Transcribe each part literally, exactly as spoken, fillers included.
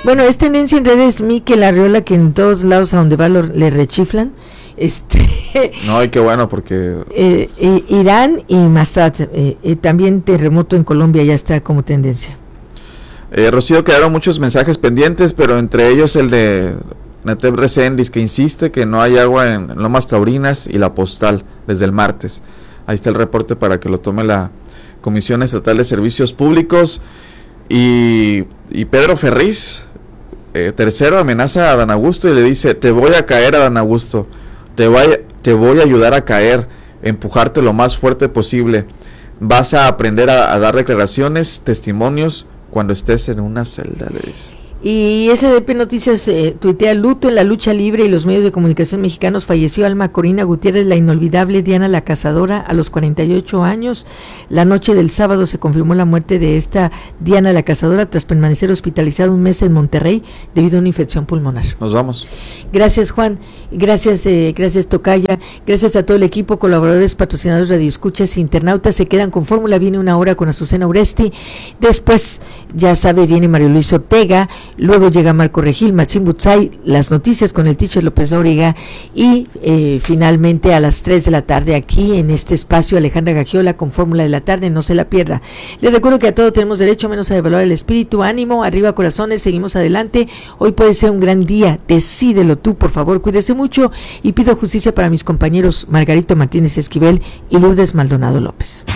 Bueno, es tendencia en redes Mikel Arriola, que en todos lados a donde va lo, le rechiflan. Este no, y qué bueno porque eh, eh, Irán y Masad, eh, eh, también terremoto en Colombia ya está como tendencia. eh, Rocío, quedaron muchos mensajes pendientes, pero entre ellos el de Nateb Recendis, que insiste que no hay agua en Lomas Taurinas y La Postal desde el martes. Ahí está el reporte para que lo tome la Comisión Estatal de Servicios Públicos. Y, y Pedro Ferriz, eh, tercero, amenaza a Adán Augusto y le dice: te voy a caer, Adán Augusto, te voy, te voy a ayudar a caer, empujarte lo más fuerte posible, vas a aprender a, a dar declaraciones, testimonios cuando estés en una celda, le dice. Y S D P Noticias eh, tuitea: luto en la lucha libre y los medios de comunicación mexicanos. Falleció Alma Corina Gutiérrez, la inolvidable Diana la Cazadora, a los cuarenta y ocho años. La noche del sábado se confirmó la muerte de esta Diana la Cazadora tras permanecer hospitalizada un mes en Monterrey debido a una infección pulmonar. Nos vamos. Gracias, Juan. Gracias, eh, gracias, Tocaya. Gracias a todo el equipo, colaboradores, patrocinadores, radioescuchas, internautas. Se quedan con Fórmula. Viene una hora con Azucena Uresti. Después, ya sabe, viene Mario Luis Ortega. Luego llega Marco Regil, Maxim Butzai, las noticias con el teacher López Dóriga y eh, finalmente a las tres de la tarde aquí en este espacio Alejandra Gagiola con Fórmula de la Tarde, no se la pierda. Les recuerdo que a todo tenemos derecho, menos a devaluar el espíritu. Ánimo, arriba corazones, seguimos adelante. Hoy puede ser un gran día, decídelo tú, por favor, cuídese mucho y pido justicia para mis compañeros Margarito Martínez Esquivel y Lourdes Maldonado López.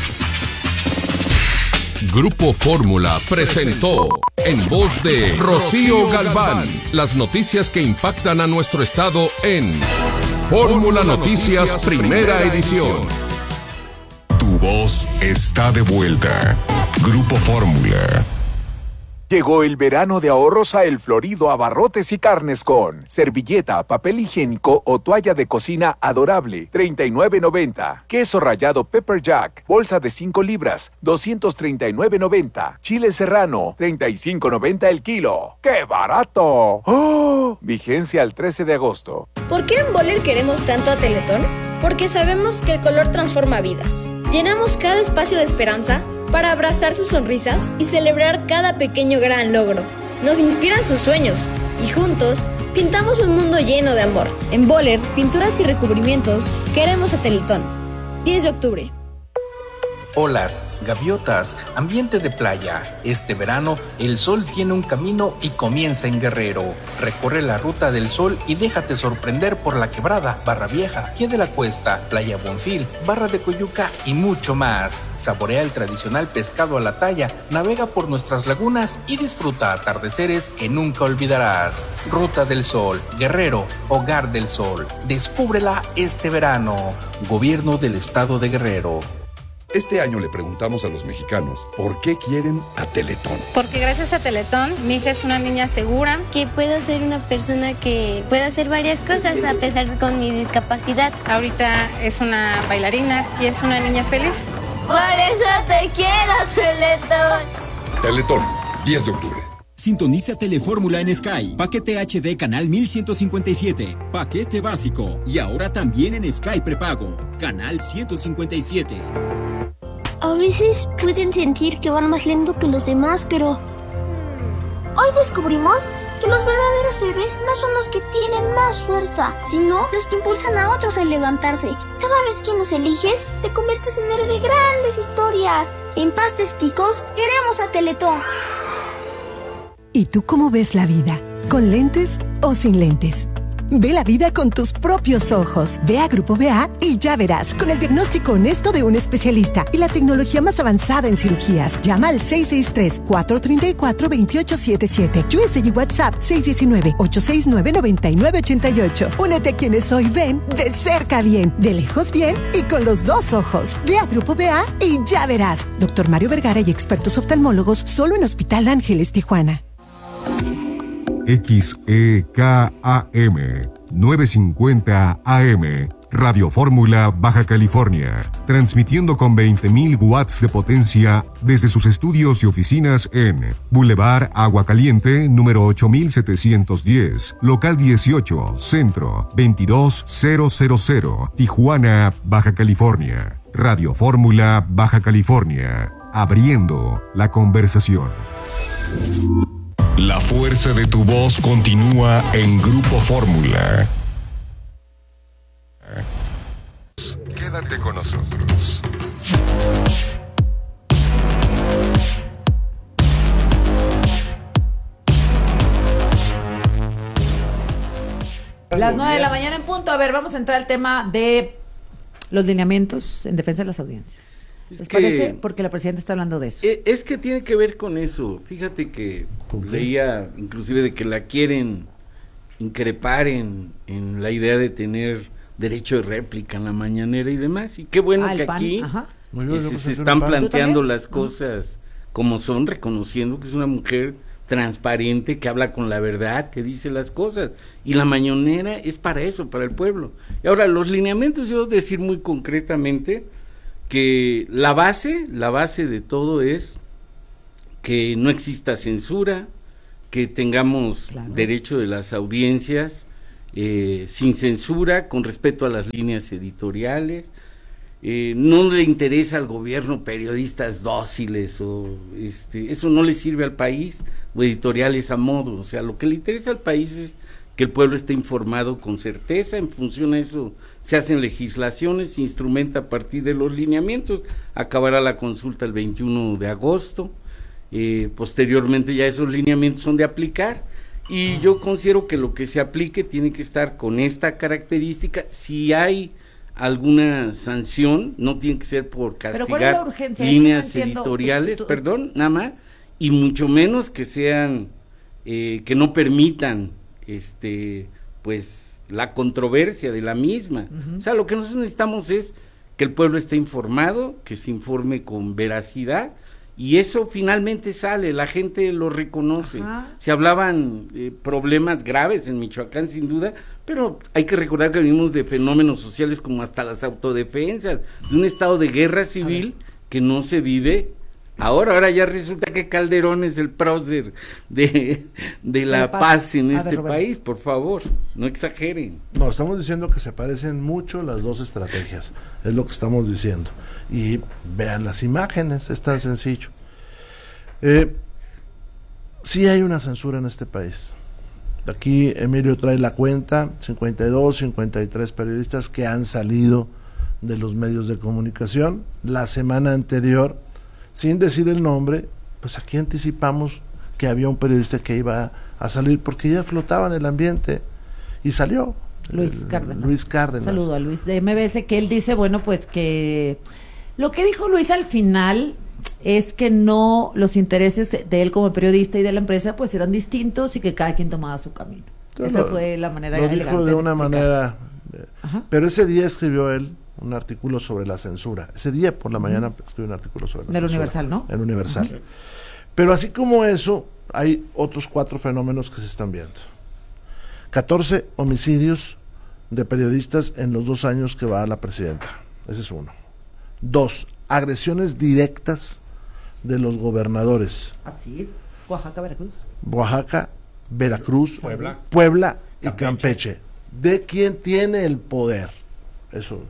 Grupo Fórmula presentó en voz de Rocío Galván las noticias que impactan a nuestro estado en Fórmula Noticias Primera Edición. Tu voz está de vuelta. Grupo Fórmula. Llegó el verano de ahorros a El Florido Abarrotes y Carnes con servilleta, papel higiénico o toalla de cocina adorable, treinta y nueve noventa. Queso rallado Pepper Jack, bolsa de cinco libras, doscientos treinta y nueve noventa. Chile serrano, treinta y cinco noventa el kilo. ¡Qué barato! ¡Oh! Vigencia al trece de agosto. ¿Por qué en Boller queremos tanto a Teletón? Porque sabemos que el color transforma vidas. Llenamos cada espacio de esperanza para abrazar sus sonrisas y celebrar cada pequeño gran logro. Nos inspiran sus sueños y juntos pintamos un mundo lleno de amor. En Boller, pinturas y recubrimientos, queremos a Teletón. diez de octubre. Olas, gaviotas, ambiente de playa. Este verano, el sol tiene un camino y comienza en Guerrero. Recorre la ruta del sol y déjate sorprender por La Quebrada, Barra Vieja, Pie de la Cuesta, Playa Bonfil, Barra de Coyuca y mucho más. Saborea el tradicional pescado a la talla, navega por nuestras lagunas y disfruta atardeceres que nunca olvidarás. Ruta del Sol, Guerrero, Hogar del Sol. Descúbrela este verano. Gobierno del Estado de Guerrero. Este año le preguntamos a los mexicanos por qué quieren a Teletón. Porque gracias a Teletón, mi hija es una niña segura. Que puedo ser una persona que pueda hacer varias cosas a pesar de con mi discapacidad. Ahorita es una bailarina y es una niña feliz. Por eso te quiero, Teletón. Teletón, diez de octubre. Sintoniza Telefórmula en Sky. Paquete H D canal mil ciento cincuenta y siete. Paquete básico. Y ahora también en Sky prepago. Canal ciento cincuenta y siete. A veces pueden sentir que van más lento que los demás, pero hoy descubrimos que los verdaderos héroes no son los que tienen más fuerza, sino los que impulsan a otros a levantarse. Cada vez que nos eliges, te conviertes en héroe de grandes historias. En Pastes Quicos, queremos a Teletón. ¿Y tú cómo ves la vida? ¿Con lentes o sin lentes? Ve la vida con tus propios ojos. Ve a Grupo B A y ya verás, con el diagnóstico honesto de un especialista y la tecnología más avanzada en cirugías. Llama al seis seis tres, cuatro tres cuatro, dos ocho siete siete. U S y WhatsApp seis uno nueve, ocho seis nueve, nueve nueve ocho ocho. Únete a quienes hoy ven de cerca bien, de lejos bien y con los dos ojos. Ve a Grupo B A y ya verás. Doctor Mario Vergara y expertos oftalmólogos solo en Hospital Ángeles, Tijuana. X E K A M novecientos cincuenta A M Radio Fórmula Baja California, transmitiendo con veinte mil watts de potencia desde sus estudios y oficinas en Boulevard Agua Caliente, número ocho mil setecientos diez, local dieciocho, centro, veintidós mil, Tijuana, Baja California. Radio Fórmula Baja California, abriendo la conversación. La fuerza de tu voz continúa en Grupo Fórmula. Quédate con nosotros. Las nueve de la mañana en punto. A ver, vamos a entrar al tema de los lineamientos en defensa de las audiencias. ¿Les que, parece? Porque la presidenta está hablando de eso. Es que tiene que ver con eso. Fíjate que leía inclusive de que la quieren increpar en, en la idea de tener derecho de réplica en la mañanera y demás. Y qué bueno ah, que aquí bien, se, se están planteando las cosas como son, reconociendo que es una mujer transparente, que habla con la verdad, que dice las cosas, y la mañanera es para eso, para el pueblo. Y ahora, los lineamientos, yo debo decir muy concretamente que la base, la base de todo es que no exista censura, que tengamos claro. derecho de las audiencias eh, sin censura, con respeto a las líneas editoriales. Eh, no le interesa al gobierno periodistas dóciles o este, eso no le sirve al país, o editoriales a modo. O sea, lo que le interesa al país es que el pueblo esté informado con certeza. En función a eso se hacen legislaciones, se instrumenta a partir de los lineamientos. Acabará la consulta el veintiuno de agosto, eh, posteriormente ya esos lineamientos son de aplicar, y yo considero que lo que se aplique tiene que estar con esta característica. Si hay alguna sanción, no tiene que ser por castigar líneas no editoriales, tú, tú, perdón, nada más, y mucho menos que sean, eh, que no permitan, este, pues, la controversia de la misma. Uh-huh. O sea, lo que nosotros necesitamos es que el pueblo esté informado, que se informe con veracidad, y eso finalmente sale, la gente lo reconoce. Ajá. Se hablaban eh, problemas graves en Michoacán, sin duda, pero hay que recordar que venimos de fenómenos sociales como hasta las autodefensas, de un estado de guerra civil que no se vive ahora. Ahora ya resulta que Calderón es el prócer de, de la, la paz, paz en este país. Por favor, no exageren. No, estamos diciendo que se parecen mucho las dos estrategias, es lo que estamos diciendo. Y vean las imágenes, es tan sencillo. Eh, sí hay una censura en este país. Aquí Emilio trae la cuenta, cincuenta y dos, cincuenta y tres periodistas que han salido de los medios de comunicación. La semana anterior, sin decir el nombre, pues aquí anticipamos que había un periodista que iba a salir porque ya flotaba en el ambiente y salió. Luis Cárdenas. Luis Cárdenas. Saludo a Luis de M B S, que él dice, bueno, pues que lo que dijo Luis al final es que no, los intereses de él como periodista y de la empresa pues eran distintos y que cada quien tomaba su camino. Entonces, esa fue la manera lo elegante dijo de una de manera. Ajá. Pero ese día escribió él un artículo sobre la censura. Ese día por la mañana uh-huh. escribió un artículo sobre la Del censura. Universal, ¿no? El Universal. Uh-huh. Pero así como eso, hay otros cuatro fenómenos que se están viendo. catorce homicidios de periodistas en los dos años que va la presidenta. Ese es uno. Dos, agresiones directas de los gobernadores. Así, Oaxaca, Veracruz. Oaxaca, Veracruz, Puebla, Puebla y Campeche. Campeche. ¿De quién tiene el poder? Eso.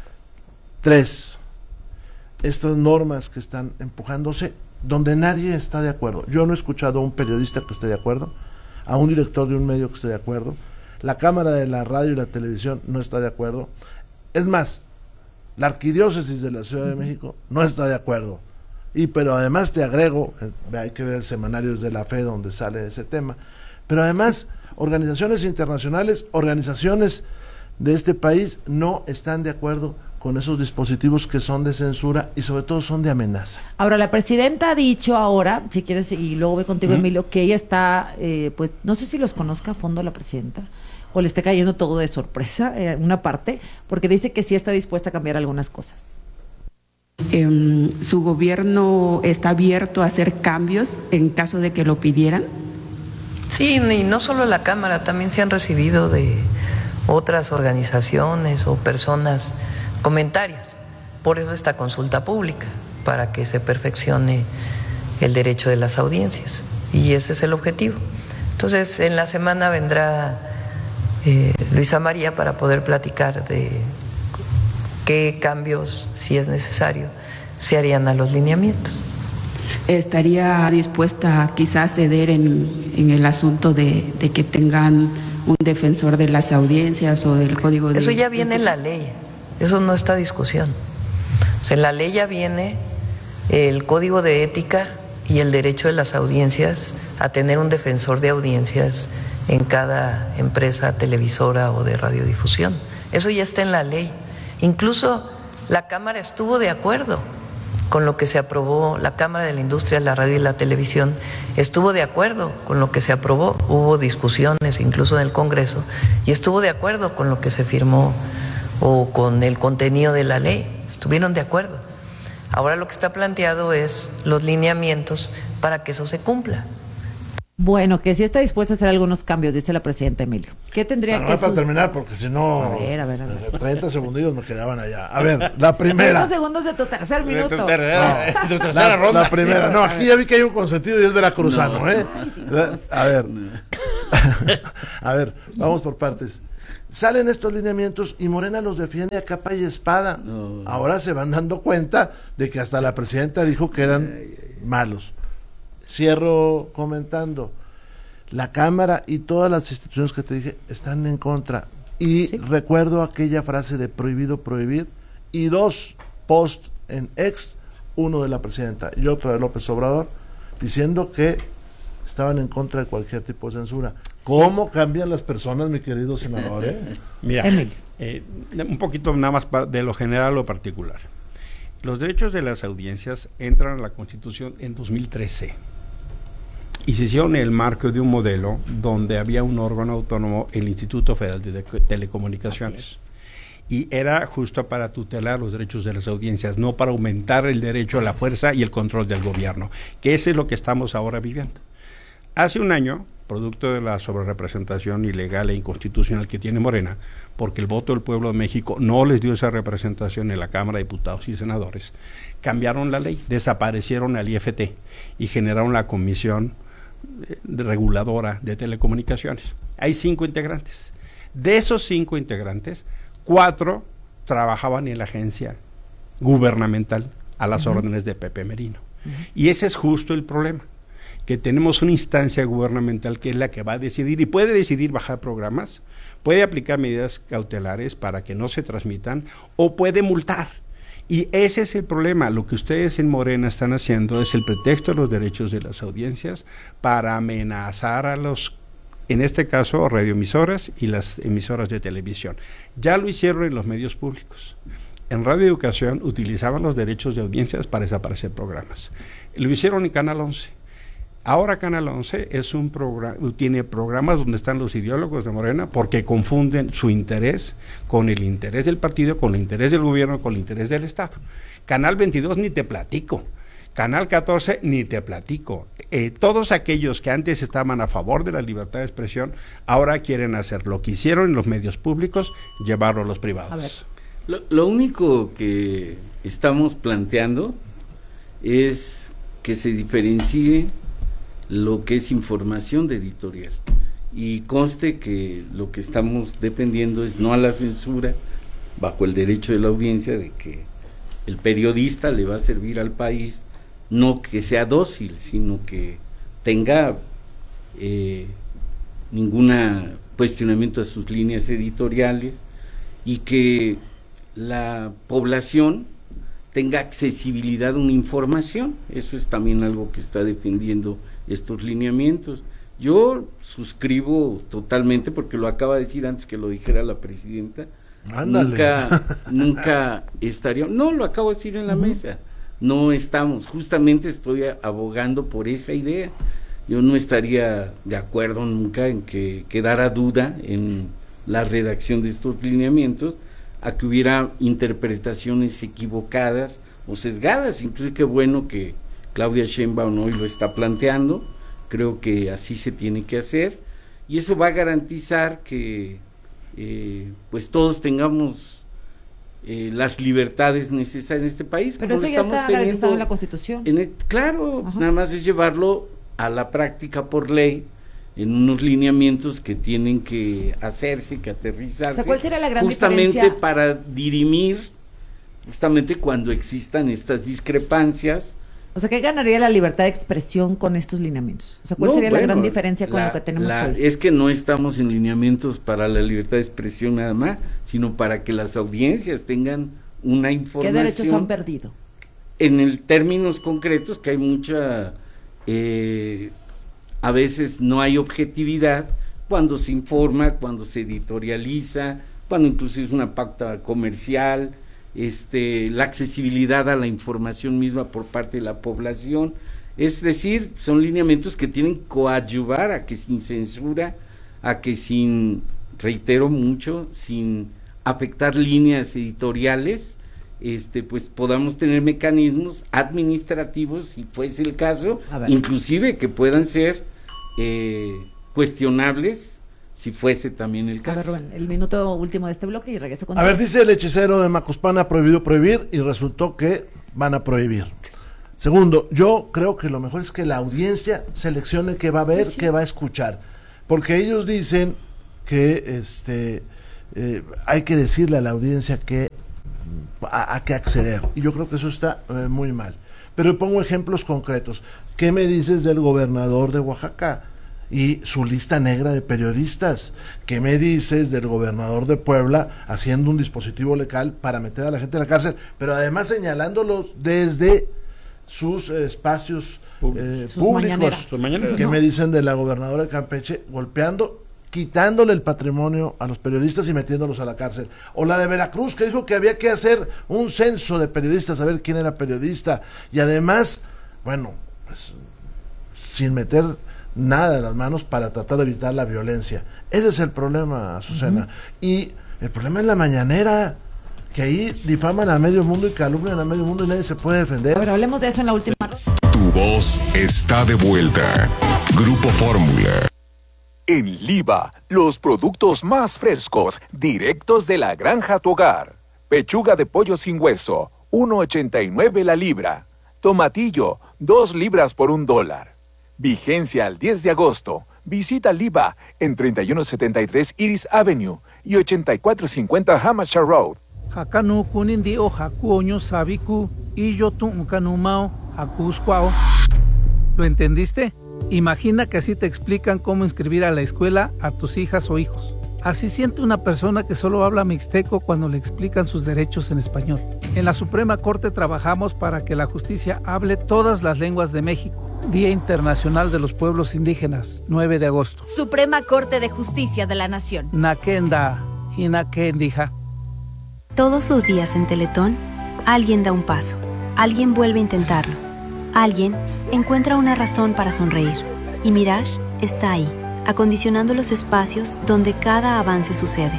Tres, estas normas que están empujándose donde nadie está de acuerdo. Yo no he escuchado a un periodista que esté de acuerdo, a un director de un medio que esté de acuerdo, la Cámara de la Radio y la Televisión no está de acuerdo. Es más, la Arquidiócesis de la Ciudad de México no está de acuerdo. Y pero además te agrego, eh, hay que ver el Semanarios de la Fe donde sale ese tema, pero además organizaciones internacionales, organizaciones de este país no están de acuerdo con esos dispositivos que son de censura y sobre todo son de amenaza. Ahora, la presidenta ha dicho ahora, si quieres, y luego voy contigo, ¿Mm? Emilio, que ella está, eh, pues, no sé si los conozca a fondo la presidenta, o le está cayendo todo de sorpresa, eh, una parte, porque dice que sí está dispuesta a cambiar algunas cosas. Eh, ¿Su gobierno está abierto a hacer cambios en caso de que lo pidieran? Sí, y no solo la Cámara, también se han recibido de otras organizaciones o personas comentarios. Por eso esta consulta pública, para que se perfeccione el derecho de las audiencias. Y ese es el objetivo. Entonces, en la semana vendrá eh, Luisa María para poder platicar de qué cambios, si es necesario, se harían a los lineamientos. estaría dispuesta quizás a ceder en, en el asunto de, de que tengan un defensor de las audiencias o del código de... Eso ya viene en la ley, eso no está a discusión. O sea, en la ley ya viene el código de ética y el derecho de las audiencias a tener un defensor de audiencias en cada empresa televisora o de radiodifusión. Eso ya está en la ley. Incluso la Cámara estuvo de acuerdo con lo que se aprobó, la Cámara de la Industria de la Radio y la Televisión estuvo de acuerdo con lo que se aprobó, hubo discusiones incluso en el Congreso, y estuvo de acuerdo con lo que se firmó o con el contenido de la ley, estuvieron de acuerdo. Ahora lo que está planteado es los lineamientos para que eso se cumpla. Bueno, que sí está dispuesta a hacer algunos cambios, dice la presidenta Emilio. ¿Qué tendría Pero que no para su- terminar, porque si no, A ver, a ver, a ver. treinta segundos me quedaban allá. A ver, la primera. treinta segundos de tu tercer minuto. No, la, la primera, no, aquí ya vi que hay un consentido y es veracruzano, No, ¿eh? no, A ver, a ver, vamos por partes. Salen estos lineamientos y Morena los defiende a capa y espada. No. Ahora se van dando cuenta de que hasta la presidenta dijo que eran malos. Cierro comentando. La Cámara y todas las instituciones que te dije están en contra. Y sí. Recuerdo aquella frase de prohibido prohibir y dos post en ex, uno de la presidenta y otro de López Obrador, diciendo que estaban en contra de cualquier tipo de censura. ¿Cómo sí. cambian las personas, mi querido senador? ¿eh? Mira, eh, un poquito nada más de lo general a lo particular. Los derechos de las audiencias entran a la Constitución en dos mil trece. Y se hicieron en el marco de un modelo donde había un órgano autónomo, el Instituto Federal de Telecomunicaciones. Y era justo para tutelar los derechos de las audiencias, no para aumentar el derecho a la fuerza y el control del gobierno, que ese es lo que estamos ahora viviendo. Hace un año, producto de la sobrerepresentación ilegal e inconstitucional que tiene Morena, porque el voto del pueblo de México no les dio esa representación en la Cámara de Diputados y Senadores, cambiaron la ley, desaparecieron al I F T y generaron la Comisión Reguladora de Telecomunicaciones. Hay cinco integrantes. De esos cinco integrantes, cuatro trabajaban en la agencia gubernamental a las uh-huh. órdenes de Pepe Merino. Uh-huh. Y ese es justo el problema, que tenemos una instancia gubernamental que es la que va a decidir y puede decidir bajar programas, puede aplicar medidas cautelares para que no se transmitan o puede multar. Y ese es el problema. Lo que ustedes en Morena están haciendo es el pretexto de los derechos de las audiencias para amenazar a los, en este caso, radioemisoras y las emisoras de televisión. Ya lo hicieron en los medios públicos. En Radio Educación utilizaban los derechos de audiencias para desaparecer programas. Lo hicieron en Canal once. Ahora Canal once es un programa, tiene programas donde están los ideólogos de Morena porque confunden su interés con el interés del partido, con el interés del gobierno, con el interés del Estado. Canal veintidós ni te platico. Canal catorce ni te platico. Eh, todos aquellos que antes estaban a favor de la libertad de expresión, ahora quieren hacer lo que hicieron en los medios públicos, llevarlo a los privados. A ver. Lo, lo único que estamos planteando es que se diferencie lo que es información de editorial y conste que lo que estamos defendiendo es no a la censura bajo el derecho de la audiencia de que el periodista le va a servir al país, no que sea dócil, sino que tenga eh, ningún cuestionamiento a sus líneas editoriales y que la población tenga accesibilidad a una información. Eso es también algo que está defendiendo estos lineamientos. Yo suscribo totalmente, porque lo acaba de decir antes que lo dijera la presidenta. Ándale. Nunca, nunca estaría, no, lo acabo de decir en la uh-huh. mesa, no estamos, justamente estoy abogando por esa idea. Yo no estaría de acuerdo nunca en que quedara duda en la redacción de estos lineamientos, a que hubiera interpretaciones equivocadas o sesgadas. Incluso qué bueno que Claudia Sheinbaum hoy lo está planteando, creo que así se tiene que hacer, y eso va a garantizar que eh, pues todos tengamos eh, las libertades necesarias en este país. Pero eso ya está garantizado en la Constitución. En el, claro, Ajá. nada más es llevarlo a la práctica por ley, en unos lineamientos que tienen que hacerse, que aterrizarse, o sea, ¿cuál será la gran justamente diferencia? Para dirimir, justamente cuando existan estas discrepancias O sea, ¿qué ganaría la libertad de expresión con estos lineamientos? O sea, ¿cuál No, sería bueno, la gran diferencia con la- lo que tenemos la- hoy? Es que no estamos en lineamientos para la libertad de expresión nada más, sino para que las audiencias tengan una ¿Qué información. derechos han perdido? En el términos concretos, que hay mucha, eh, a veces no hay objetividad cuando se informa, cuando se editorializa, cuando incluso es una pauta comercial, este, la accesibilidad a la información misma por parte de la población. Es decir, son lineamientos que tienen que coadyuvar a que sin censura, a que sin, reitero mucho, sin afectar líneas editoriales, este, pues podamos tener mecanismos administrativos, si fuese el caso, inclusive que puedan ser eh, cuestionables, si fuese también el A caso. ver, Rubén, el minuto último de este bloque y regreso con A ver, dice el hechicero de Macuspana, prohibido prohibir, y resultó que van a prohibir. Segundo, yo creo que lo mejor es que la audiencia seleccione qué va a ver, qué va a escuchar, porque ellos dicen que este eh, hay que decirle a la audiencia que a, a qué acceder, y yo creo que eso está eh, muy mal. Pero pongo ejemplos concretos. ¿Qué me dices del gobernador de Oaxaca y su lista negra de periodistas? ¿Qué me dices del gobernador de Puebla haciendo un dispositivo legal para meter a la gente en la cárcel, pero además señalándolos desde sus eh, espacios eh, Sus públicos? mañaneras. Sus mañaneras. ¿Qué No. me dicen de la gobernadora de Campeche golpeando, quitándole el patrimonio a los periodistas y metiéndolos a la cárcel? O la de Veracruz, que dijo que había que hacer un censo de periodistas, saber quién era periodista, y además, bueno, pues sin meter nada de las manos para tratar de evitar la violencia. Ese es el problema, Azucena. Uh-huh. Y el problema es la mañanera, que ahí difaman al medio mundo y calumnian al medio mundo y nadie se puede defender. Pero hablemos de eso en la última. Tu voz está de vuelta. Grupo Fórmula. En Liva, los productos más frescos, directos de la granja a tu hogar. Pechuga de pollo sin hueso, uno ochenta y nueve la libra. Tomatillo, dos libras por un dólar. Vigencia al diez de agosto. Visita Liva en treinta y uno setenta y tres Iris Avenue y ochenta y cuatro cincuenta Hampshire Road. Hakanu kunindi o hakuoño sabiku y yo tu ukanumao hakuskwao. ¿Lo entendiste? Imagina que así te explican cómo inscribir a la escuela a tus hijas o hijos. Así siente una persona que solo habla mixteco cuando le explican sus derechos en español. En la Suprema Corte trabajamos para que la justicia hable todas las lenguas de México. Día Internacional de los Pueblos Indígenas, nueve de agosto. Suprema Corte de Justicia de la Nación. Nakenda, Hinakendija. Todos los días en Teletón, alguien da un paso, alguien vuelve a intentarlo, alguien encuentra una razón para sonreír. Y Mirage está ahí, acondicionando los espacios donde cada avance sucede.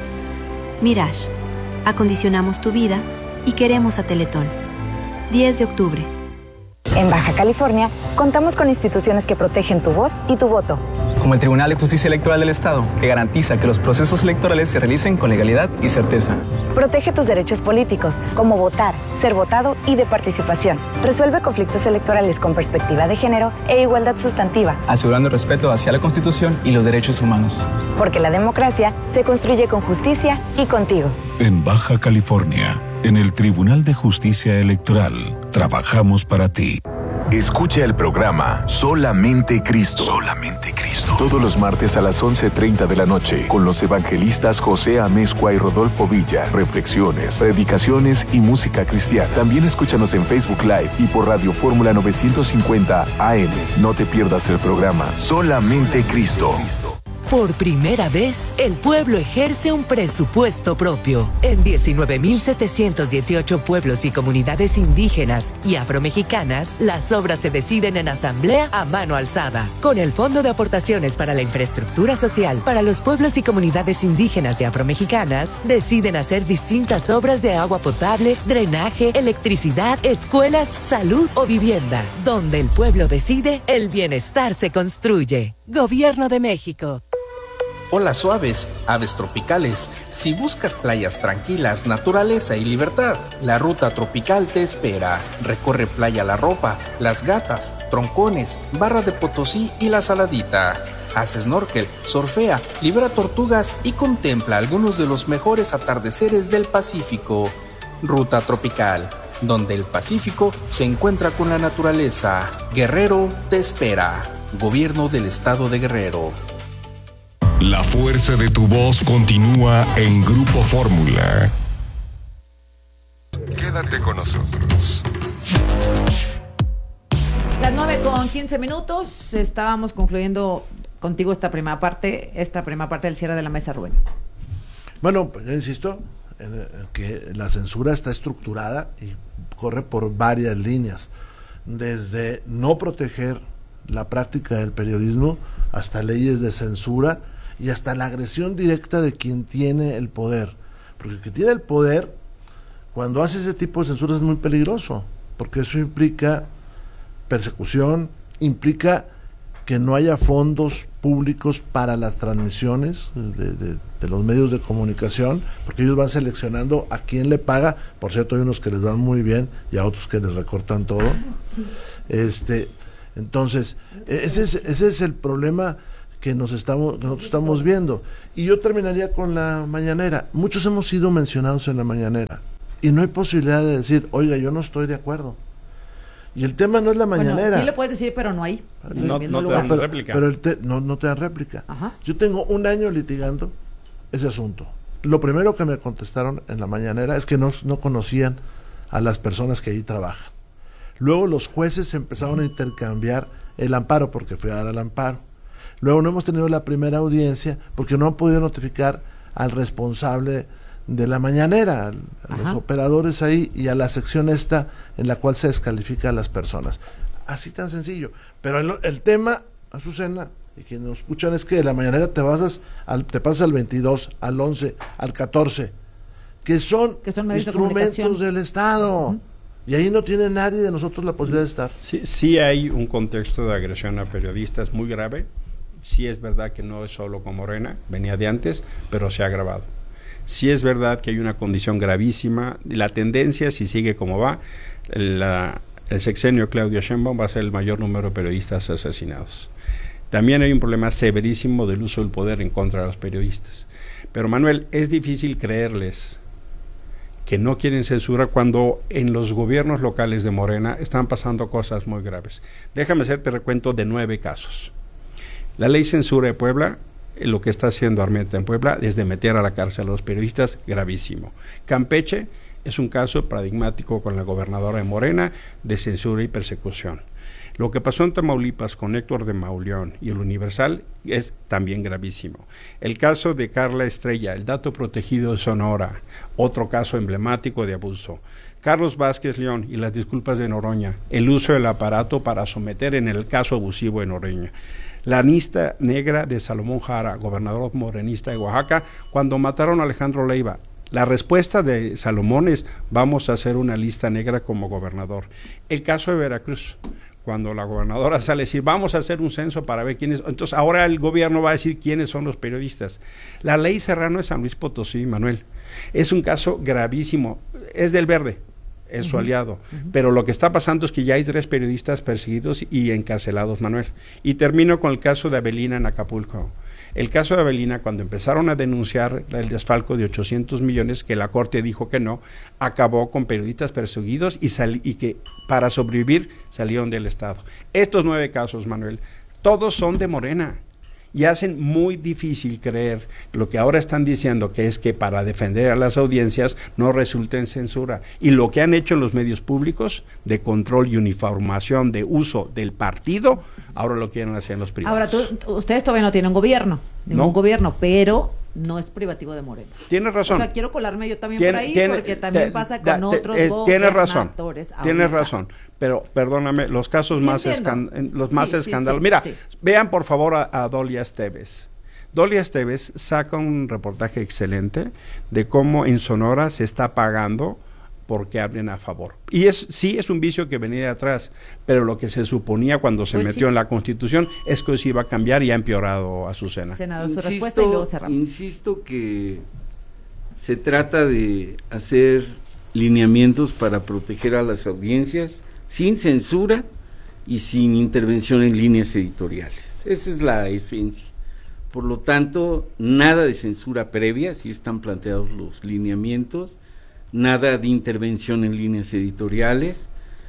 Mirage, acondicionamos tu vida y queremos a Teletón. diez de octubre. En Baja California, contamos con instituciones que protegen tu voz y tu voto. Como el Tribunal de Justicia Electoral del Estado, que garantiza que los procesos electorales se realicen con legalidad y certeza. Protege tus derechos políticos, como votar, ser votado y de participación. Resuelve conflictos electorales con perspectiva de género e igualdad sustantiva. Asegurando el respeto hacia la Constitución y los derechos humanos. Porque la democracia se construye con justicia y contigo. En Baja California, en el Tribunal de Justicia Electoral, trabajamos para ti. Escucha el programa Solamente Cristo. Solamente Cristo. Todos los martes a las once treinta de la noche con los evangelistas José Amezcua y Rodolfo Villa. Reflexiones, predicaciones y música cristiana. También escúchanos en Facebook Live y por Radio Fórmula novecientos cincuenta A M. No te pierdas el programa Solamente Cristo. Por primera vez, el pueblo ejerce un presupuesto propio. En diecinueve mil setecientos dieciocho pueblos y comunidades indígenas y afromexicanas, las obras se deciden en asamblea a mano alzada. Con el Fondo de Aportaciones para la Infraestructura Social para los pueblos y comunidades indígenas y afromexicanas, deciden hacer distintas obras de agua potable, drenaje, electricidad, escuelas, salud o vivienda. Donde el pueblo decide, el bienestar se construye. Gobierno de México. Olas suaves, aves tropicales. Si buscas playas tranquilas, naturaleza y libertad, la ruta tropical te espera. Recorre Playa La Ropa, Las Gatas, Troncones, Barra de Potosí y La Saladita. Haz snorkel, surfea, libera tortugas y contempla algunos de los mejores atardeceres del Pacífico. Ruta tropical. donde el Pacífico se encuentra con la naturaleza. Guerrero te espera. Gobierno del Estado de Guerrero. La fuerza de tu voz continúa en Grupo Fórmula. Quédate con nosotros. Las nueve con quince minutos, estábamos concluyendo contigo esta primera parte, esta primera parte del cierre de la mesa, Rubén. Bueno, pues yo insisto en, en que la censura está estructurada y corre por varias líneas, desde no proteger la práctica del periodismo hasta leyes de censura y hasta la agresión directa de quien tiene el poder, porque el que tiene el poder, cuando hace ese tipo de censura es muy peligroso, porque eso implica persecución, implica que no haya fondos públicos para las transmisiones de, de, de los medios de comunicación, porque ellos van seleccionando a quién le paga. Por cierto, hay unos que les dan muy bien y a otros que les recortan todo. Sí. Este, entonces, ese es, ese es el problema que nos estamos, que nosotros estamos viendo. Y yo terminaría con la mañanera. Muchos hemos sido mencionados en la mañanera y no hay posibilidad de decir, oiga, yo no estoy de acuerdo. Y el tema no es la mañanera. Bueno, sí le puedes decir, pero no hay. No, no te dan pero, réplica. Pero el te, no, no te dan réplica. Ajá. Yo tengo un año litigando ese asunto. Lo primero que me contestaron en la mañanera es que no, no conocían a las personas que ahí trabajan. Luego los jueces empezaron a intercambiar el amparo, porque fui a dar el amparo. Luego no hemos tenido la primera audiencia porque no han podido notificar al responsable de la mañanera, a, a los operadores ahí y a la sección esta en la cual se descalifica a las personas. Así tan sencillo. Pero el, el tema, Azucena, y quienes nos escuchan, es que de la mañanera te pasas al, te pasas al veintidós, al once, al catorce, que son, que son instrumentos de del Estado. Uh-huh. Y ahí no tiene nadie de nosotros la posibilidad de estar. Sí, sí hay un contexto de agresión a periodistas muy grave. Sí es verdad que no es solo con Morena, venía de antes, pero se ha agravado. Sí es verdad que hay una condición gravísima. La tendencia, si sigue como va, la, el sexenio Claudia Sheinbaum va a ser el mayor número de periodistas asesinados. También hay un problema severísimo del uso del poder en contra de los periodistas. Pero Manuel, es difícil creerles que no quieren censura cuando en los gobiernos locales de Morena están pasando cosas muy graves. Déjame hacerte recuento de nueve casos. La ley censura de Puebla, lo que está haciendo Armenta en Puebla es de meter a la cárcel a los periodistas, gravísimo. Campeche es un caso paradigmático con la gobernadora de Morena de censura y persecución. Lo que pasó en Tamaulipas con Héctor de Mauleón y el Universal es también gravísimo. El caso de Carla Estrella, el dato protegido de Sonora, otro caso emblemático de abuso. Carlos Vázquez León y las disculpas de Noroña, el uso del aparato para someter en el caso abusivo de Noroña. La lista negra de Salomón Jara, gobernador morenista de Oaxaca, cuando mataron a Alejandro Leiva. La respuesta de Salomón es, vamos a hacer una lista negra como gobernador. El caso de Veracruz, cuando la gobernadora sale a decir, vamos a hacer un censo para ver quiénes, entonces ahora el gobierno va a decir quiénes son los periodistas. La ley Serrano de San Luis Potosí, Manuel, es un caso gravísimo, es del Verde, es su uh-huh. aliado, uh-huh. pero lo que está pasando es que ya hay tres periodistas perseguidos y encarcelados, Manuel. Y termino con el caso de Avelina en Acapulco. El caso de Avelina, cuando empezaron a denunciar el desfalco de ochocientos millones, que la Corte dijo que no, acabó con periodistas perseguidos y, sal- y que para sobrevivir salieron del Estado. Estos nueve casos, Manuel, todos son de Morena. Y hacen muy difícil creer lo que ahora están diciendo, que es que para defender a las audiencias no resulta en censura. Y lo que han hecho en los medios públicos de control y uniformación de uso del partido, ahora lo quieren hacer en los privados. Ahora, tú, ustedes todavía no tienen gobierno, ningún no. gobierno, pero no es privativo de Morena. Tienes razón. O sea, quiero colarme yo también tiene, por ahí, tiene, porque también te, pasa da, con te, otros eh, tienes razón, gobernadores. Tienes razón, pero perdóname, los casos sí, más, escan, los más sí, escandalosos. Sí, sí, Mira, sí. vean por favor a, a Dolia Esteves. Dolia Esteves saca un reportaje excelente de cómo en Sonora se está pagando porque hablen a favor. Y es sí es un vicio que venía de atrás, pero lo que se suponía cuando se pues metió sí. en la Constitución es que se iba a cambiar y ha empeorado, Azucena. Senador, su insisto, respuesta y luego cerramos. Insisto que se trata de hacer lineamientos para proteger a las audiencias sin censura y sin intervención en líneas editoriales. Esa es la esencia. Por lo tanto, nada de censura previa, si están planteados los lineamientos, nada de intervención en líneas editoriales.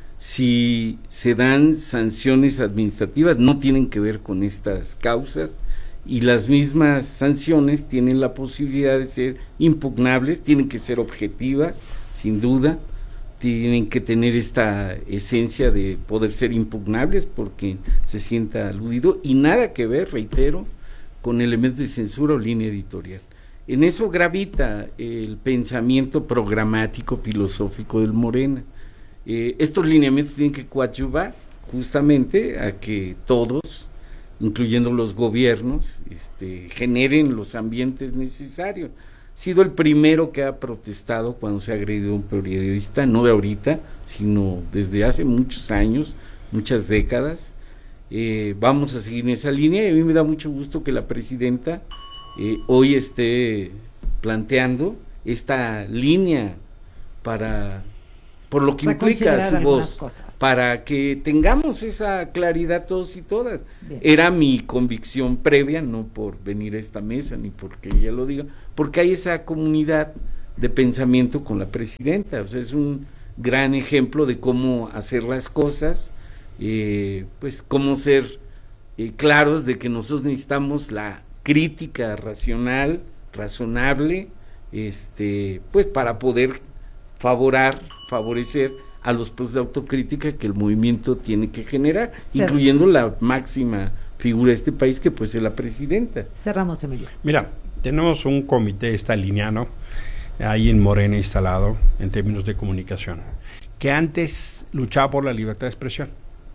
Si se dan sanciones administrativas, no tienen que ver con estas causas, y las mismas sanciones tienen la posibilidad de ser impugnables, tienen que ser objetivas, sin duda, tienen que tener esta esencia de poder ser impugnables porque se sienta aludido, y nada que ver, reitero, con elementos de censura o línea editorial. En eso gravita el pensamiento programático filosófico del Morena. Eh, estos lineamientos tienen que coadyuvar justamente a que todos, incluyendo los gobiernos, este, generen los ambientes necesarios. He sido el primero que ha protestado cuando se ha agredido a un periodista, no de ahorita, sino desde hace muchos años, muchas décadas. Eh, vamos a seguir en esa línea, y a mí me da mucho gusto que la presidenta eh, hoy esté planteando esta línea para, por lo que implica su voz, cosas. Para que tengamos esa claridad todos y todas. Bien. Era mi convicción previa, no por venir a esta mesa ni porque ella lo diga, porque hay esa comunidad de pensamiento con la presidenta. O sea, es un gran ejemplo de cómo hacer las cosas. Eh, pues cómo ser eh, claros de que nosotros necesitamos la crítica racional, razonable, este, pues para poder favorar, favorecer a los procesos de autocrítica que el movimiento tiene que generar, sí, incluyendo la máxima figura de este país, que pues es la presidenta. Cerramos, Emilio. Mira, tenemos un comité estaliniano ahí en Morena instalado en términos de comunicación, que antes luchaba por la libertad de expresión.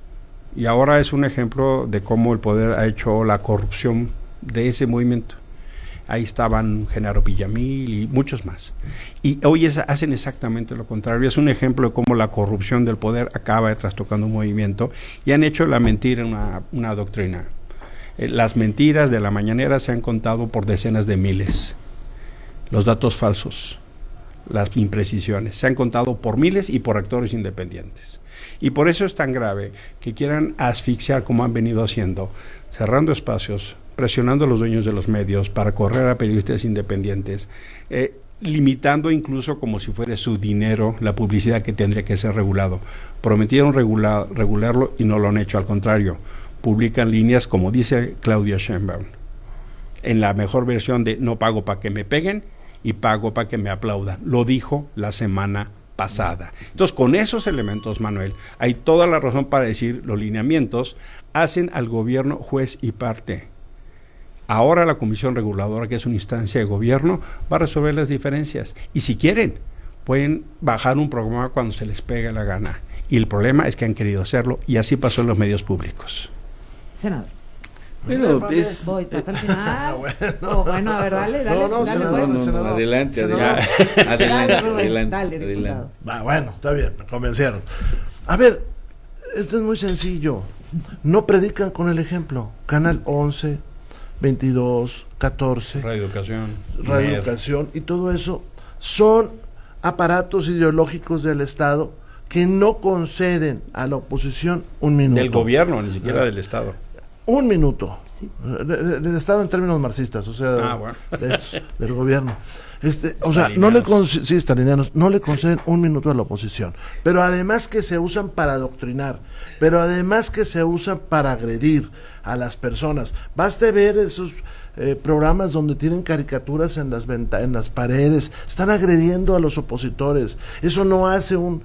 Y ahora es un ejemplo de cómo el poder ha hecho la corrupción de ese movimiento. Ahí estaban Genaro Villamil y muchos más. Y hoy es, hacen exactamente lo contrario. Es un ejemplo de cómo la corrupción del poder acaba trastocando un movimiento, y han hecho la mentira una, una doctrina. Eh, las mentiras de la mañanera se han contado por decenas de miles. Los datos falsos, las imprecisiones, se han contado por miles y por actores independientes. Y por eso es tan grave que quieran asfixiar, como han venido haciendo, cerrando espacios, presionando a los dueños de los medios para correr a periodistas independientes, eh, limitando incluso como si fuera su dinero la publicidad que tendría que ser regulado. Prometieron regular, regularlo y no lo han hecho, al contrario, publican líneas como dice Claudia Sheinbaum, en la mejor versión de no pago para que me peguen y pago para que me aplaudan. Lo dijo la semana pasada. Entonces, con esos elementos, Manuel, hay toda la razón para decir los lineamientos hacen al gobierno juez y parte. Ahora la Comisión Reguladora, que es una instancia de gobierno, va a resolver las diferencias. Y si quieren, pueden bajar un programa cuando se les pegue la gana. Y el problema es que han querido hacerlo, y así pasó en los medios públicos. Senador. Bueno, es... Voy hasta el final. bueno. Oh, bueno, a ver, dale, dale. No, no, dale, senador, pues. senador. Adelante, Senador. adelante, adelante, Dale, adelante, dale, adelante. Va, bueno, está bien, me convencieron. A ver, esto es muy sencillo. No predican con el ejemplo. Canal once, veintidós, catorce. Radio Educación. Radio Educación y todo eso son aparatos ideológicos del Estado que no conceden a la oposición un minuto. Del gobierno, ni siquiera del Estado. Un minuto. Sí. De, de, del Estado en términos marxistas, o sea, ah, bueno. de estos, del gobierno. Este, o sea, no le conceden, sí, stalinianos, no le conceden un minuto a la oposición, pero además que se usan para adoctrinar, pero además que se usan para agredir a las personas. Baste ver esos eh, programas donde tienen caricaturas en las venta en las paredes, están agrediendo a los opositores. Eso no hace un,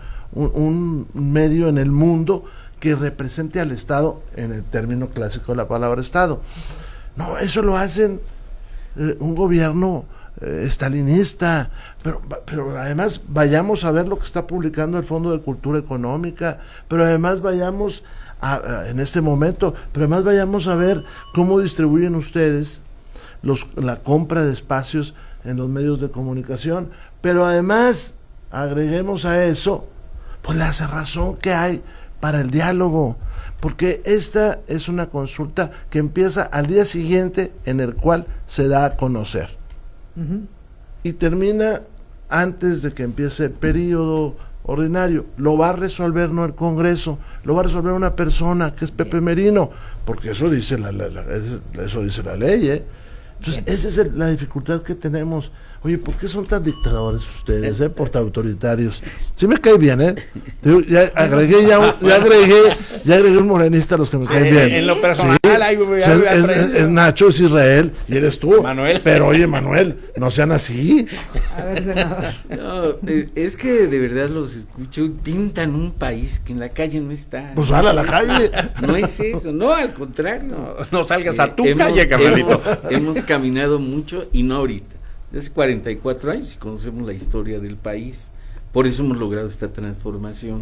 un, un medio en el mundo que represente al Estado en el término clásico de la palabra Estado. No, eso lo hacen eh, un gobierno eh, estalinista, pero, pero además vayamos a ver lo que está publicando el Fondo de Cultura Económica, pero además vayamos a, a, en este momento, pero además vayamos a ver cómo distribuyen ustedes los, la compra de espacios en los medios de comunicación, pero además agreguemos a eso pues la cerrazón que hay para el diálogo, porque esta es una consulta que empieza al día siguiente en el cual se da a conocer uh-huh. y termina antes de que empiece el periodo ordinario. Lo va a resolver no el Congreso, lo va a resolver una persona que es Pepe Merino, porque eso dice la, la, la eso dice la ley, ¿eh? Entonces, Bien. esa es el, la dificultad que tenemos. Oye, ¿por qué son tan dictadores ustedes, eh? Por tan autoritarios. Sí me cae bien, ¿eh? Yo ya agregué, ya, ya agregué, ya agregué un morenista a los que me caen bien. En lo personal, sí, ahí voy o sea, a es, es, es Nacho, es Israel, y eres tú. Manuel. Pero oye, Manuel, no sean así. A ver, senador. No, es que de verdad los escucho y pintan un país que en la calle no está. Pues sal a la calle. No es eso, no, al contrario. No, no salgas a tu eh, calle, hemos, carnalito. Hemos, hemos caminado mucho y no ahorita. Hace cuarenta y cuatro años y conocemos la historia del país, por eso hemos logrado esta transformación.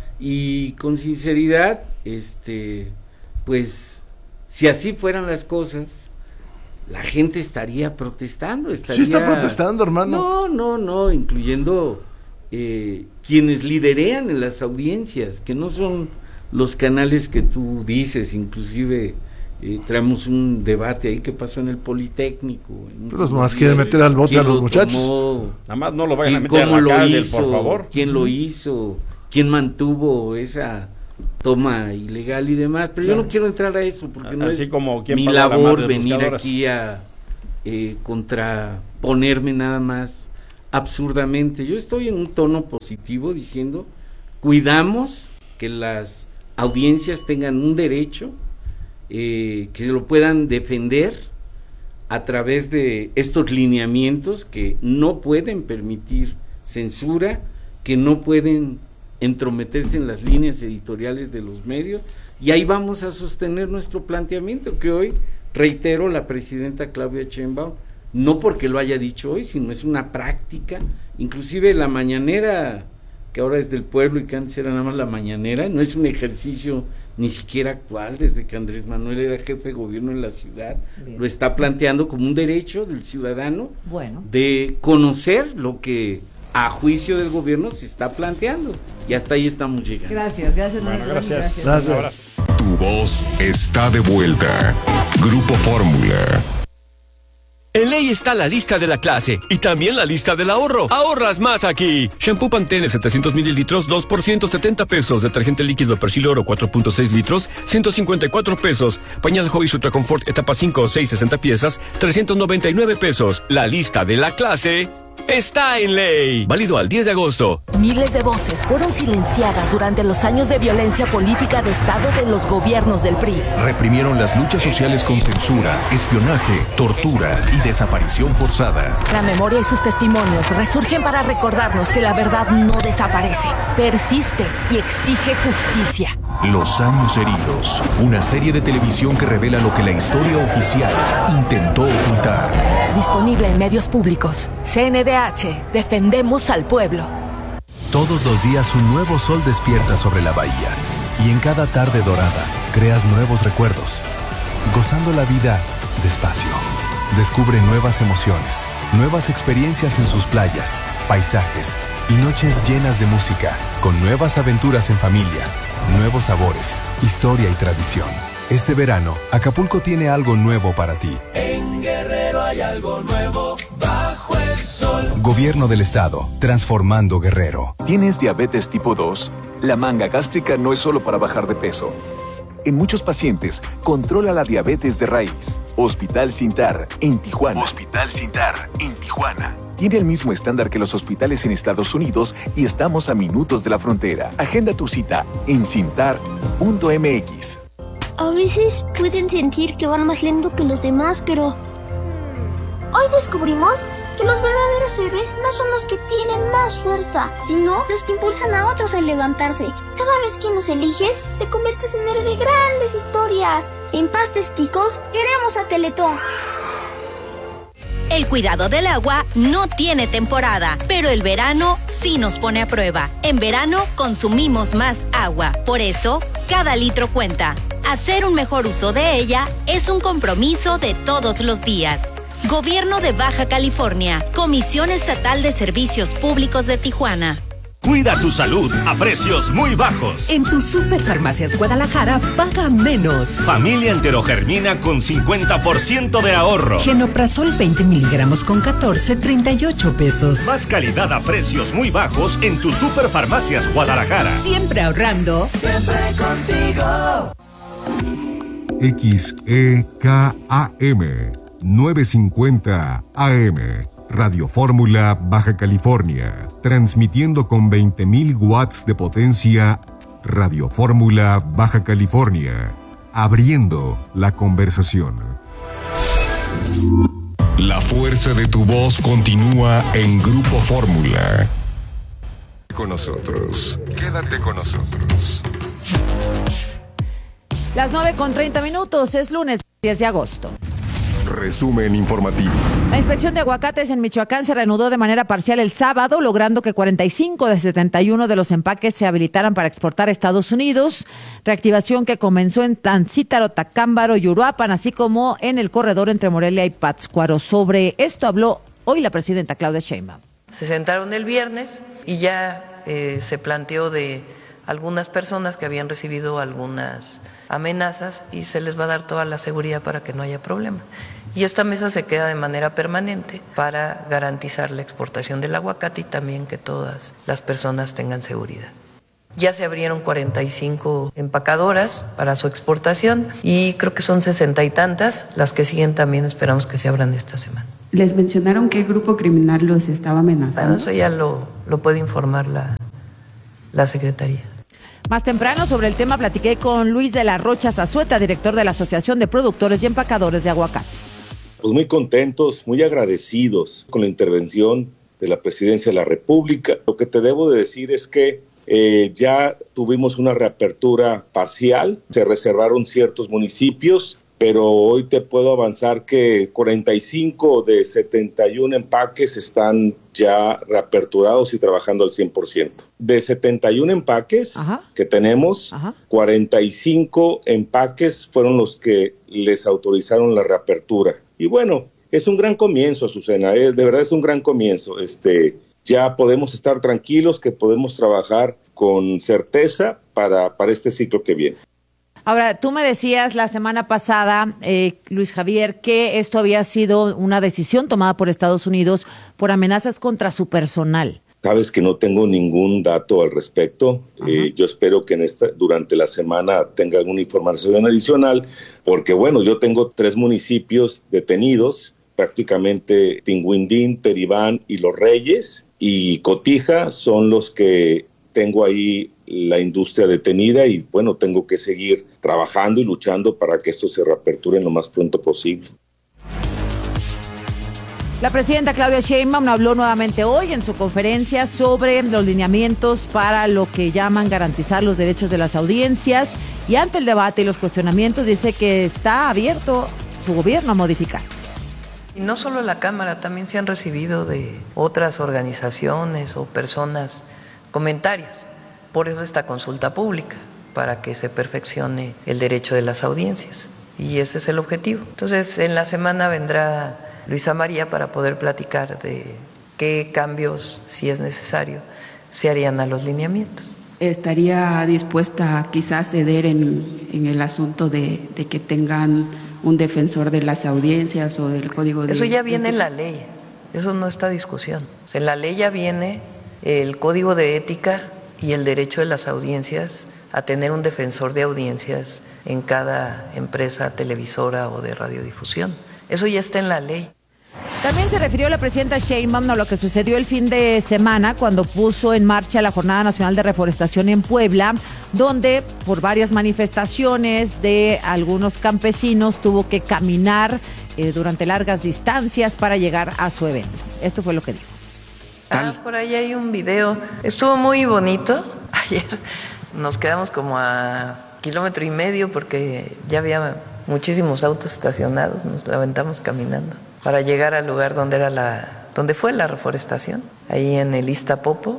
Y con sinceridad, este, pues, si así fueran las cosas, la gente estaría protestando. Estaría, ¿Sí está protestando, hermano? No, no, no, incluyendo eh, quienes liderean en las audiencias, que no son los canales que tú dices, inclusive... Eh, traemos un debate ahí que pasó en el Politécnico. Pero los más quieren meter al bote a los muchachos. Tomó, Nada más no lo vayan a meter a la cárcel, hizo, por favor. ¿Quién lo hizo? ¿Quién mantuvo esa toma ilegal y demás? Pero claro, yo no quiero entrar a eso porque no Así es como mi labor venir aquí a eh, contraponerme nada más absurdamente. Yo estoy en un tono positivo diciendo, cuidamos que las audiencias tengan un derecho, Eh, que lo puedan defender a través de estos lineamientos que no pueden permitir censura, que no pueden entrometerse en las líneas editoriales de los medios, y ahí vamos a sostener nuestro planteamiento, que hoy, reitero, la presidenta Claudia Sheinbaum, no porque lo haya dicho hoy, sino es una práctica, inclusive la mañanera, que ahora es del pueblo y que antes era nada más la mañanera, no es un ejercicio ni siquiera actual, desde que Andrés Manuel era jefe de gobierno en la ciudad. Bien. Lo está planteando como un derecho del ciudadano, bueno, de conocer lo que a juicio del gobierno se está planteando, y hasta ahí estamos llegando. Gracias, gracias. Bueno, gracias. gracias. gracias. Tu voz está de vuelta. Grupo Fórmula. En Ley está la lista de la clase y también la lista del ahorro. Ahorras más aquí. Shampoo Pantene setecientos mililitros, dos por ciento setenta pesos. Detergente líquido Persil Oro cuatro punto seis litros, ciento cincuenta y cuatro pesos. Pañal Hobbies Ultra Confort etapa cinco o seis, sesenta piezas, trescientos noventa y nueve pesos. La lista de la clase está en Ley. Válido al diez de agosto. Miles de voces fueron silenciadas durante los años de violencia política de Estado de los gobiernos del P R I. Reprimieron las luchas sociales con censura, espionaje, tortura y desaparición forzada. La memoria y sus testimonios resurgen para recordarnos que la verdad no desaparece, persiste y exige justicia. Los años heridos, una serie de televisión que revela lo que la historia oficial intentó ocultar. Disponible en medios públicos. C N D H, defendemos al pueblo. Todos los días un nuevo sol despierta sobre la bahía y en cada tarde dorada creas nuevos recuerdos, gozando la vida despacio. Descubre nuevas emociones, nuevas experiencias en sus playas, paisajes y noches llenas de música, con nuevas aventuras en familia, nuevos sabores, historia y tradición. Este verano, Acapulco tiene algo nuevo para ti. En Guerrero hay algo nuevo bajo el sol. Gobierno del Estado, transformando Guerrero. ¿Tienes diabetes tipo dos? La manga gástrica no es solo para bajar de peso. En muchos pacientes, controla la diabetes de raíz. Hospital Sintar, en Tijuana. Hospital Sintar, en Tijuana. Tiene el mismo estándar que los hospitales en Estados Unidos y estamos a minutos de la frontera. Agenda tu cita en cintar punto m x. A veces pueden sentir que van más lento que los demás, pero hoy descubrimos que los verdaderos héroes no son los que tienen más fuerza, sino los que impulsan a otros a levantarse. Cada vez que nos eliges, te conviertes en héroe de grandes historias. En Pastes Quicos, queremos a Teletón. El cuidado del agua no tiene temporada, pero el verano sí nos pone a prueba. En verano consumimos más agua, por eso cada litro cuenta. Hacer un mejor uso de ella es un compromiso de todos los días. Gobierno de Baja California, Comisión Estatal de Servicios Públicos de Tijuana. Cuida tu salud a precios muy bajos. En tu Superfarmacias Guadalajara paga menos. Familia enterogermina con cincuenta por ciento de ahorro. Genoprazol veinte miligramos con catorce, treinta y ocho pesos. Más calidad a precios muy bajos en tu Superfarmacias Guadalajara. Siempre ahorrando. Siempre contigo. X E K A M novecientos cincuenta A M, Radio Fórmula, Baja California, transmitiendo con veinte mil watts de potencia, Radio Fórmula, Baja California, abriendo la conversación. La fuerza de tu voz continúa en Grupo Fórmula. Con nosotros, quédate con nosotros. Las nueve con treinta minutos, es lunes diez de agosto. Resumen informativo. La inspección de aguacates en Michoacán se reanudó de manera parcial el sábado, logrando que cuarenta y cinco de setenta y uno de los empaques se habilitaran para exportar a Estados Unidos. Reactivación que comenzó en Tancítaro, Tacámbaro y Uruapan, así como en el corredor entre Morelia y Pátzcuaro. Sobre esto habló hoy la presidenta Claudia Sheinbaum. Se sentaron el viernes y ya eh, se planteó de algunas personas que habían recibido algunas amenazas y se les va a dar toda la seguridad para que no haya problema. Y esta mesa se queda de manera permanente para garantizar la exportación del aguacate y también que todas las personas tengan seguridad. Ya se abrieron cuarenta y cinco empacadoras para su exportación y creo que son sesenta y tantas. Las que siguen también esperamos que se abran esta semana. ¿Les mencionaron qué grupo criminal los estaba amenazando? Bueno, eso ya lo, lo puede informar la, la Secretaría. Más temprano sobre el tema platiqué con Luis de la Rocha Zazueta, director de la Asociación de Productores y Empacadores de Aguacate. Pues muy contentos, muy agradecidos con la intervención de la Presidencia de la República. Lo que te debo de decir es que eh, ya tuvimos una reapertura parcial, se reservaron ciertos municipios, pero hoy te puedo avanzar que cuarenta y cinco de setenta y uno empaques están ya reaperturados y trabajando al cien por ciento. De setenta y uno empaques Ajá. que tenemos, Ajá. cuarenta y cinco empaques fueron los que les autorizaron la reapertura. Y bueno, es un gran comienzo, Azucena, ¿eh? De verdad es un gran comienzo. Este, ya podemos estar tranquilos que podemos trabajar con certeza para, para este ciclo que viene. Ahora, tú me decías la semana pasada, eh, Luis Javier, que esto había sido una decisión tomada por Estados Unidos por amenazas contra su personal. Sabes que no tengo ningún dato al respecto. Eh, yo espero que en esta, durante la semana tenga alguna información adicional, porque bueno, yo tengo tres municipios detenidos, prácticamente Tinguindín, Peribán y Los Reyes, y Cotija son los que tengo ahí la industria detenida y bueno, tengo que seguir trabajando y luchando para que esto se reaperture lo más pronto posible. La presidenta Claudia Sheinbaum habló nuevamente hoy en su conferencia sobre los lineamientos para lo que llaman garantizar los derechos de las audiencias y ante el debate y los cuestionamientos dice que está abierto su gobierno a modificar. Y no solo la Cámara, también se han recibido de otras organizaciones o personas comentarios. Por eso esta consulta pública, para que se perfeccione el derecho de las audiencias. Y ese es el objetivo. Entonces, en la semana vendrá Luisa María para poder platicar de qué cambios, si es necesario, se harían a los lineamientos. ¿Estaría dispuesta quizás a ceder en, en el asunto de, de que tengan un defensor de las audiencias o del código de... Eso ya viene en la ley, eso no está en discusión. O sea, en la ley ya viene el código de ética y el derecho de las audiencias a tener un defensor de audiencias en cada empresa televisora o de radiodifusión. Eso ya está en la ley. También se refirió la presidenta Sheinbaum a lo que sucedió el fin de semana cuando puso en marcha la Jornada Nacional de Reforestación en Puebla, donde por varias manifestaciones de algunos campesinos tuvo que caminar eh, durante largas distancias para llegar a su evento. Esto fue lo que dijo. Ah, por ahí hay un video. Estuvo muy bonito. Ayer nos quedamos como a kilómetro y medio porque ya había muchísimos autos estacionados. Nos aventamos caminando para llegar al lugar donde era la, donde fue la reforestación, ahí en el Iztapopo.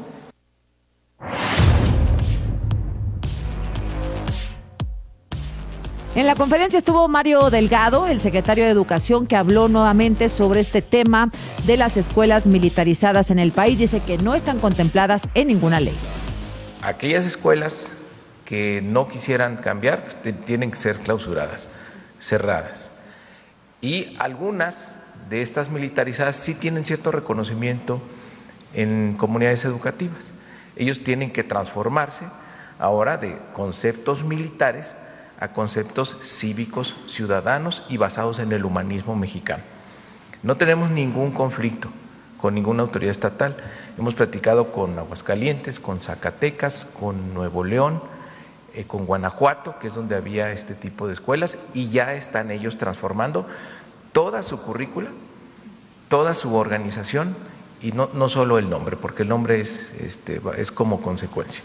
En la conferencia estuvo Mario Delgado, el secretario de Educación, que habló nuevamente sobre este tema de las escuelas militarizadas en el país. Dice que no están contempladas en ninguna ley. Aquellas escuelas que no quisieran cambiar tienen que ser clausuradas, cerradas. Y algunas de estas militarizadas sí tienen cierto reconocimiento en comunidades educativas. Ellos tienen que transformarse ahora de conceptos militares a conceptos cívicos, ciudadanos y basados en el humanismo mexicano. No tenemos ningún conflicto con ninguna autoridad estatal. Hemos platicado con Aguascalientes, con Zacatecas, con Nuevo León, eh, con Guanajuato, que es donde había este tipo de escuelas, y ya están ellos transformando toda su currícula, toda su organización, y no, no solo el nombre, porque el nombre es, este, es como consecuencia.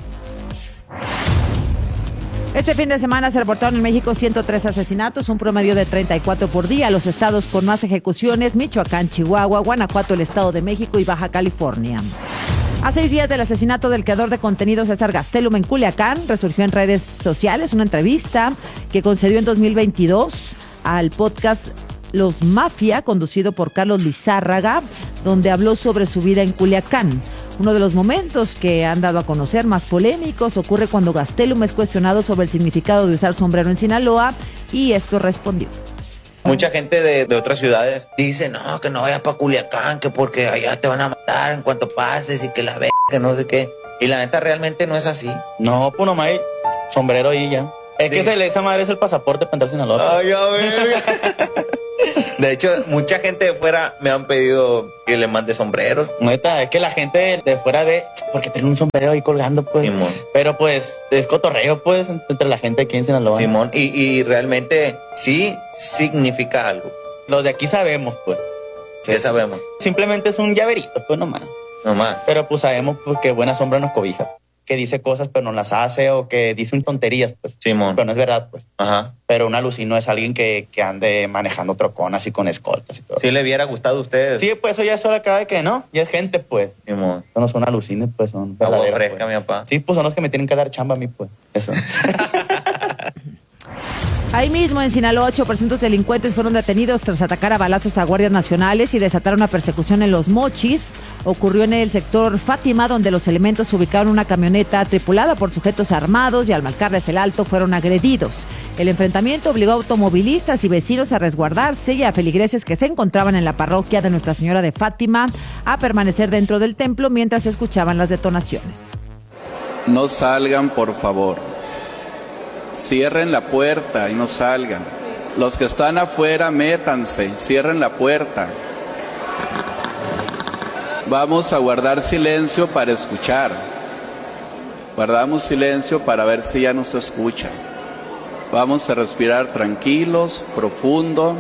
Este fin de semana se reportaron en México ciento tres asesinatos, un promedio de treinta y cuatro por día. Los estados con más ejecuciones: Michoacán, Chihuahua, Guanajuato, el Estado de México y Baja California. A seis días del asesinato del creador de contenido César Gastelum en Culiacán, resurgió en redes sociales una entrevista que concedió en dos mil veintidós al podcast Los Mafia, conducido por Carlos Lizárraga, donde habló sobre su vida en Culiacán. Uno de los momentos que han dado a conocer más polémicos ocurre cuando Gastelum es cuestionado sobre el significado de usar sombrero en Sinaloa, y esto respondió. Mucha gente de, de otras ciudades dice, no, que no vayas para Culiacán, que porque allá te van a matar en cuanto pases y que la ve, que no sé qué. Y la neta realmente no es así. No, pues nomás hay sombrero ahí ya. Es que se le, esa madre es el pasaporte para entrar a Sinaloa. Ay, a ver. De hecho, mucha gente de fuera me han pedido que le mande sombreros. Neta, es que la gente de fuera ve, porque tiene un sombrero ahí colgando, pues. Simón. Pero pues, es cotorreo, pues, entre la gente aquí en Sinaloa. Simón, y, y realmente sí significa algo. Los de aquí sabemos, pues. Sí, sí, sabemos. Simplemente es un llaverito, pues, nomás. Nomás. Pero pues sabemos pues, que buena sombra nos cobija. Que dice cosas pero no las hace, o que dice tonterías, pues. Simón. Pero no es verdad, pues. Ajá. Pero un alucino es alguien que, que ande manejando troconas y con escoltas y todo. ¿Sí le hubiera gustado a ustedes? Sí, pues eso ya es hora acá de que no, ya es gente, pues. Simón. Eso no son alucines, pues, son agua verdaderas, fresca, pues. mi papá. Sí, pues son los que me tienen que dar chamba a mí, pues. Eso. Ahí mismo, en Sinaloa, ocho presuntos delincuentes fueron detenidos tras atacar a balazos a guardias nacionales y desatar una persecución en Los Mochis. Ocurrió en el sector Fátima, donde los elementos ubicaron una camioneta tripulada por sujetos armados y al marcarles el alto fueron agredidos. El enfrentamiento obligó a automovilistas y vecinos a resguardarse y a feligreses que se encontraban en la parroquia de Nuestra Señora de Fátima a permanecer dentro del templo mientras escuchaban las detonaciones. No salgan, por favor. Cierren la puerta y no salgan. Los que están afuera, métanse, cierren la puerta. Vamos a guardar silencio para escuchar. Guardamos silencio para ver si ya nos escuchan. Vamos a respirar tranquilos, profundo.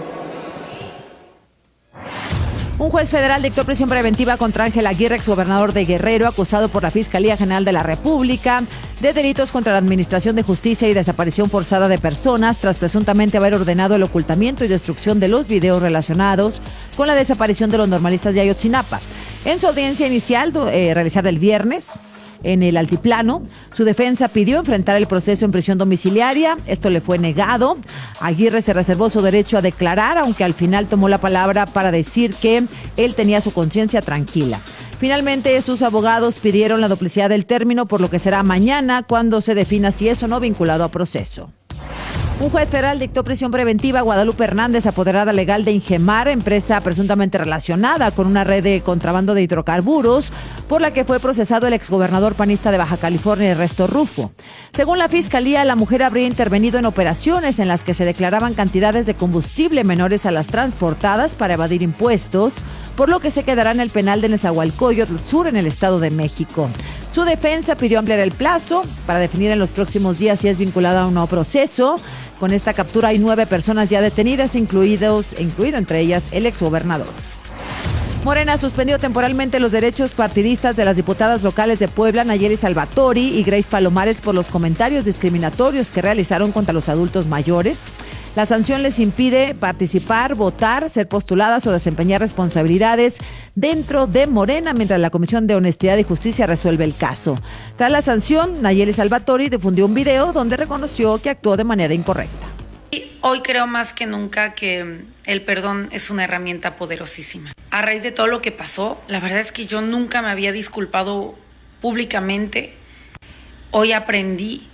Un juez federal dictó prisión preventiva contra Ángel Aguirre, exgobernador de Guerrero, acusado por la Fiscalía General de la República de delitos contra la Administración de Justicia y desaparición forzada de personas, tras presuntamente haber ordenado el ocultamiento y destrucción de los videos relacionados con la desaparición de los normalistas de Ayotzinapa. En su audiencia inicial, eh, realizada el viernes, en el altiplano, su defensa pidió enfrentar el proceso en prisión domiciliaria. Esto le fue negado. Aguirre se reservó su derecho a declarar, aunque al final tomó la palabra para decir que él tenía su conciencia tranquila. Finalmente, sus abogados pidieron la duplicidad del término, por lo que será mañana cuando se defina si es o no vinculado a proceso. Un juez federal dictó prisión preventiva a Guadalupe Hernández, apoderada legal de Ingemar, empresa presuntamente relacionada con una red de contrabando de hidrocarburos, por la que fue procesado el exgobernador panista de Baja California, Ernesto Rufo. Según la Fiscalía, la mujer habría intervenido en operaciones en las que se declaraban cantidades de combustible menores a las transportadas para evadir impuestos, por lo que se quedará en el penal de Nezahualcóyotl Sur, en el Estado de México. Su defensa pidió ampliar el plazo para definir en los próximos días si es vinculada a un nuevo proceso. Con esta captura hay nueve personas ya detenidas, incluidos, incluido entre ellas el exgobernador. Morena suspendió temporalmente los derechos partidistas de las diputadas locales de Puebla, Nayeli Salvatori y Grace Palomares, por los comentarios discriminatorios que realizaron contra los adultos mayores. La sanción les impide participar, votar, ser postuladas o desempeñar responsabilidades dentro de Morena, mientras la Comisión de Honestidad y Justicia resuelve el caso. Tras la sanción, Nayeli Salvatori difundió un video donde reconoció que actuó de manera incorrecta. Hoy creo más que nunca que el perdón es una herramienta poderosísima. A raíz de todo lo que pasó, la verdad es que yo nunca me había disculpado públicamente. Hoy aprendí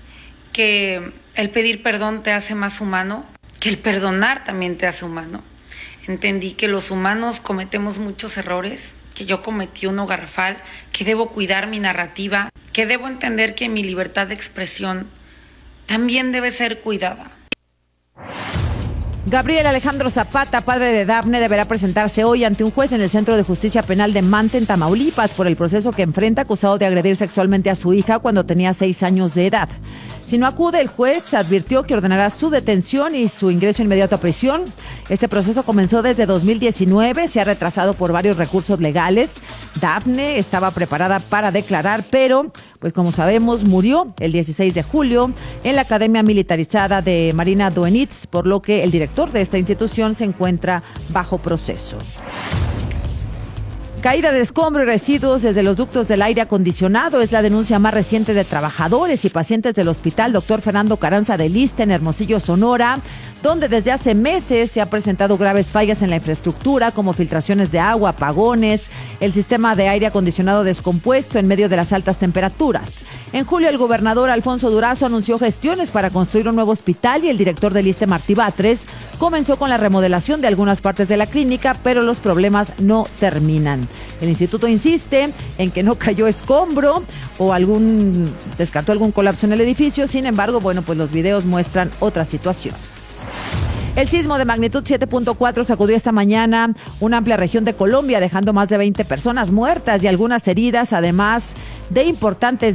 que el pedir perdón te hace más humano, que el perdonar también te hace humano. Entendí que los humanos cometemos muchos errores, que yo cometí uno garrafal, que debo cuidar mi narrativa, que debo entender que mi libertad de expresión también debe ser cuidada. Gabriel Alejandro Zapata, padre de Dafne, deberá presentarse hoy ante un juez en el Centro de Justicia Penal de Mante, en Tamaulipas, por el proceso que enfrenta acusado de agredir sexualmente a su hija cuando tenía seis años de edad. Si no acude, el juez advirtió que ordenará su detención y su ingreso inmediato a prisión. Este proceso comenzó desde dos mil diecinueve, se ha retrasado por varios recursos legales. Dafne estaba preparada para declarar, pero, pues como sabemos, murió el dieciséis de julio en la Academia Militarizada de Marina Doenitz, por lo que el director de esta institución se encuentra bajo proceso. Caída de escombro y residuos desde los ductos del aire acondicionado es la denuncia más reciente de trabajadores y pacientes del Hospital Doctor Fernando Carranza de Lista en Hermosillo, Sonora, donde desde hace meses se han presentado graves fallas en la infraestructura, como filtraciones de agua, apagones, el sistema de aire acondicionado descompuesto en medio de las altas temperaturas. En julio, el gobernador Alfonso Durazo anunció gestiones para construir un nuevo hospital y el director del ISSSTE, Martí Batres, comenzó con la remodelación de algunas partes de la clínica, pero los problemas no terminan. El instituto insiste en que no cayó escombro o algún descartó algún colapso en el edificio. Sin embargo, bueno, pues los videos muestran otra situación. El sismo de magnitud siete punto cuatro sacudió esta mañana una amplia región de Colombia, dejando más de veinte personas muertas y algunas heridas, además de importantes